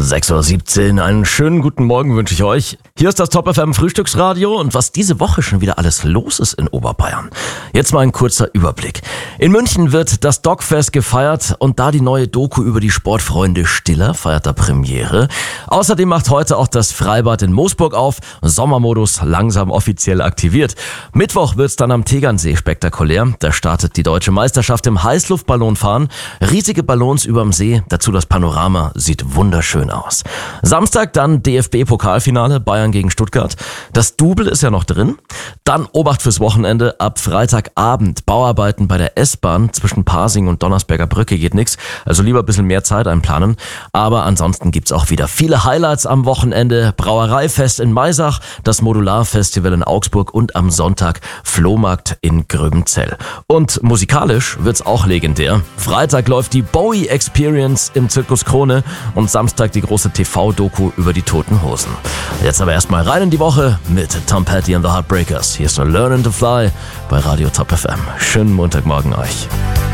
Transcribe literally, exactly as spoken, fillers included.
sechs Uhr siebzehn, einen schönen guten Morgen wünsche ich euch. Hier ist das Top F M Frühstücksradio und was diese Woche schon wieder alles los ist in Oberbayern. Jetzt mal ein kurzer Überblick. In München wird das Dogfest gefeiert und da die neue Doku über die Sportfreunde Stiller feiert da Premiere. Außerdem macht heute auch das Freibad in Moosburg auf, Sommermodus langsam offiziell aktiviert. Mittwoch wird's dann am Tegernsee spektakulär. Da startet die deutsche Meisterschaft im Heißluftballonfahren. Riesige Ballons überm See, dazu das Panorama, sieht wunderschön aus. Samstag dann D F B-Pokalfinale, Bayern gegen Stuttgart. Das Double ist ja noch drin. Dann Obacht fürs Wochenende, ab Freitagabend Bauarbeiten bei der S-Bahn zwischen Pasing und Donnersberger Brücke geht nichts. Also lieber ein bisschen mehr Zeit einplanen. Aber ansonsten gibt's auch wieder viele Highlights am Wochenende. Brauereifest in Maisach, das Modularfestival in Augsburg und am Sonntag Flohmarkt in Gröbenzell. Und musikalisch wird's auch legendär. Freitag läuft die Bowie Experience im Zirkus Krone und Samstag die große T V-Doku über die Toten Hosen. Jetzt aber erstmal rein in die Woche mit Tom Petty and the Heartbreakers. Hier ist nur Learning to Fly bei Radio Top F M. Schönen Montagmorgen euch.